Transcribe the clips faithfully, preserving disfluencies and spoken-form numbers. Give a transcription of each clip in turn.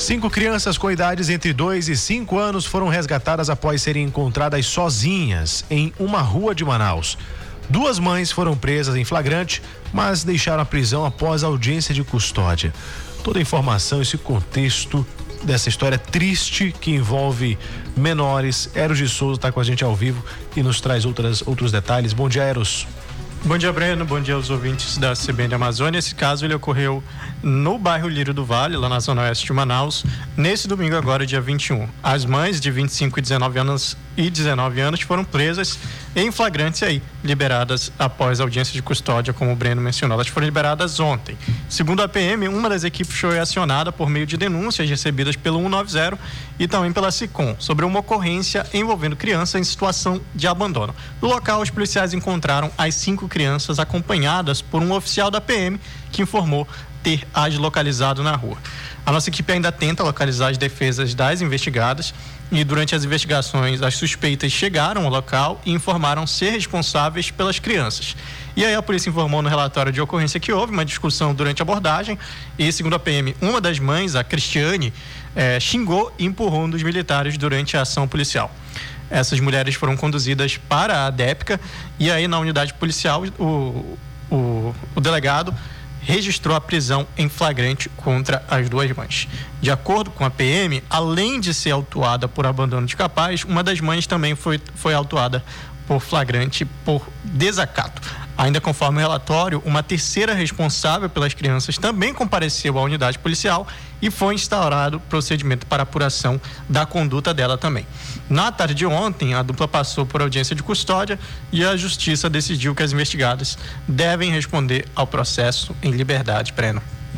Cinco crianças com idades entre dois e cinco anos foram resgatadas após serem encontradas sozinhas em uma rua de Manaus. Duas mães foram presas em flagrante, mas deixaram a prisão após a audiência de custódia. Toda a informação, esse contexto dessa história triste que envolve menores. Eros de Souza está com a gente ao vivo e nos traz outras, outros detalhes. Bom dia, Eros. Bom dia, Breno. Bom dia aos ouvintes da C B N Amazônia. Esse caso ele ocorreu no bairro Lírio do Vale, lá na zona oeste de Manaus, nesse domingo agora, dia vinte e um. As mães de vinte e cinco e dezenove anos e dezenove anos foram presas em flagrante aí, liberadas após a audiência de custódia, como o Breno mencionou. Elas foram liberadas ontem. Segundo a P M, uma das equipes foi acionada por meio de denúncias recebidas pelo cento e noventa e também pela SICOM sobre uma ocorrência envolvendo criança em situação de abandono. No local, os policiais encontraram as cinco crianças acompanhadas por um oficial da P M que informou ter as localizado na rua. A nossa equipe ainda tenta localizar as defesas das investigadas e durante as investigações as suspeitas chegaram ao local e informaram ser responsáveis pelas crianças. E aí a polícia informou no relatório de ocorrência que houve uma discussão durante a abordagem e, segundo a P M, uma das mães, a Cristiane, eh, xingou e empurrou um dos militares durante a ação policial. Essas mulheres foram conduzidas para a DEPCA e aí na unidade policial o, o, o delegado registrou a prisão em flagrante contra as duas mães. De acordo com a P M, além de ser autuada por abandono de capaz, uma das mães também foi, foi autuada por flagrante por desacato. Ainda conforme o relatório, uma terceira responsável pelas crianças também compareceu à unidade policial e foi instaurado procedimento para apuração da conduta dela também. Na tarde de ontem, a dupla passou por audiência de custódia e a justiça decidiu que as investigadas devem responder ao processo em liberdade, Breno.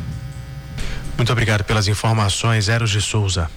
Muito obrigado pelas informações, Eros de Souza.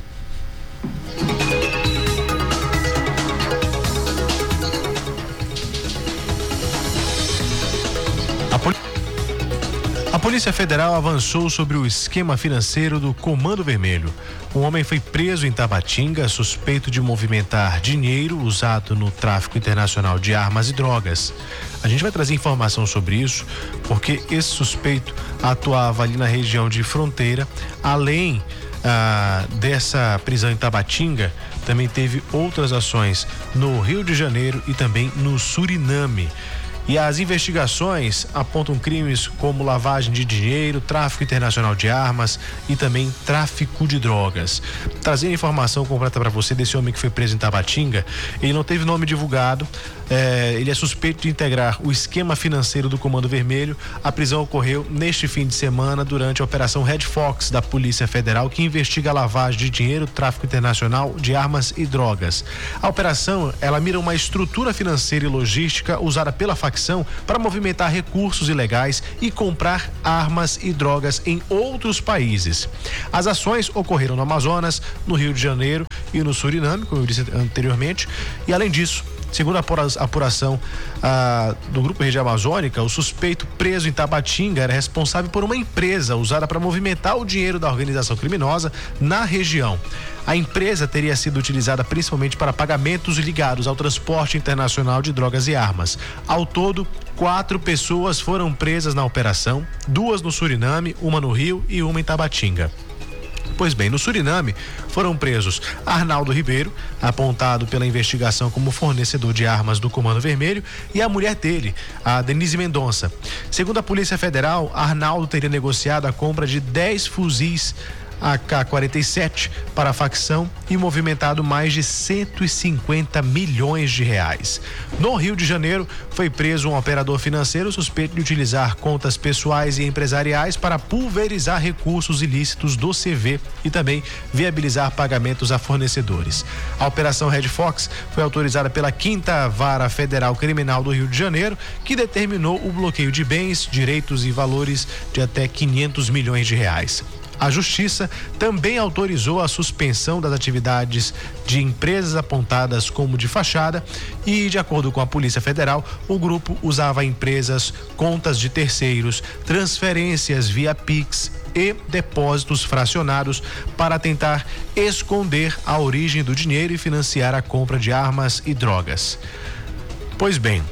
A Polícia Federal avançou sobre o esquema financeiro do Comando Vermelho. Um homem foi preso em Tabatinga, suspeito de movimentar dinheiro usado no tráfico internacional de armas e drogas. A gente vai trazer informação sobre isso, porque esse suspeito atuava ali na região de fronteira. Além ah, dessa prisão em Tabatinga, também teve outras ações no Rio de Janeiro e também no Suriname. E as investigações apontam crimes como lavagem de dinheiro, tráfico internacional de armas e também tráfico de drogas. Trazendo informação completa para você desse homem que foi preso em Tabatinga, ele não teve nome divulgado, é, ele é suspeito de integrar o esquema financeiro do Comando Vermelho. A prisão ocorreu neste fim de semana durante a Operação Red Fox da Polícia Federal, que investiga a lavagem de dinheiro, tráfico internacional de armas e drogas. A operação, ela mira uma estrutura financeira e logística usada pela facção para movimentar recursos ilegais e comprar armas e drogas em outros países. As ações ocorreram no Amazonas, no Rio de Janeiro e no Suriname, como eu disse anteriormente, e além disso, segundo a apuração ah, do Grupo Rede Amazônica, o suspeito preso em Tabatinga era responsável por uma empresa usada para movimentar o dinheiro da organização criminosa na região. A empresa teria sido utilizada principalmente para pagamentos ligados ao transporte internacional de drogas e armas. Ao todo, quatro pessoas foram presas na operação, duas no Suriname, uma no Rio e uma em Tabatinga. Pois bem, no Suriname foram presos Arnaldo Ribeiro, apontado pela investigação como fornecedor de armas do Comando Vermelho, e a mulher dele, a Denise Mendonça. Segundo a Polícia Federal, Arnaldo teria negociado a compra de dez fuzis A K quarenta e sete para a facção e movimentado mais de cento e cinquenta milhões de reais. No Rio de Janeiro, foi preso um operador financeiro suspeito de utilizar contas pessoais e empresariais para pulverizar recursos ilícitos do C V e também viabilizar pagamentos a fornecedores. A Operação Red Fox foi autorizada pela Quinta Vara Federal Criminal do Rio de Janeiro, que determinou o bloqueio de bens, direitos e valores de até quinhentos milhões de reais. A Justiça também autorizou a suspensão das atividades de empresas apontadas como de fachada e, de acordo com a Polícia Federal, o grupo usava empresas, contas de terceiros, transferências via Pix e depósitos fracionados para tentar esconder a origem do dinheiro e financiar a compra de armas e drogas. Pois bem,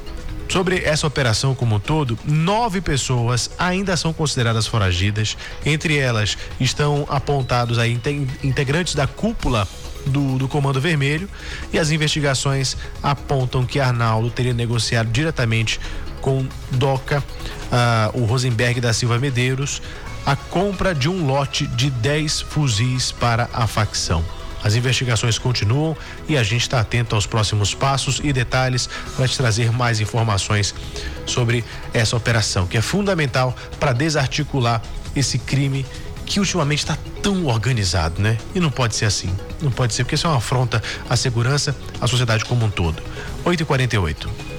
Sobre essa operação como um todo, nove pessoas ainda são consideradas foragidas. Entre elas estão apontados aí integrantes da cúpula do, do Comando Vermelho, e as investigações apontam que Arnaldo teria negociado diretamente com Doca, uh, o Rosenberg da Silva Medeiros, a compra de um lote de dez fuzis para a facção. As investigações continuam e a gente está atento aos próximos passos e detalhes para te trazer mais informações sobre essa operação, que é fundamental para desarticular esse crime que ultimamente está tão organizado, né? E não pode ser assim. Não pode ser, porque isso é uma afronta à segurança, à sociedade como um todo. oito e quarenta e oito.